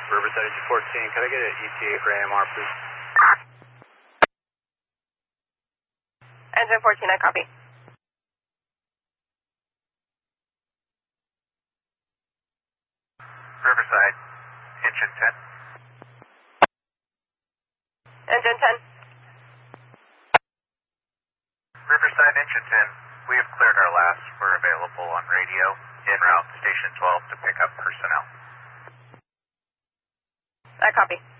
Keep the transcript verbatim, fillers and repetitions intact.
Riverside engine fourteen, could I get an E T A for A M R, please? Engine fourteen, I copy. Riverside, engine ten. Engine ten. Riverside, engine ten. We have cleared our last. We're available on radio, en route station twelve to pick up personnel. I copy.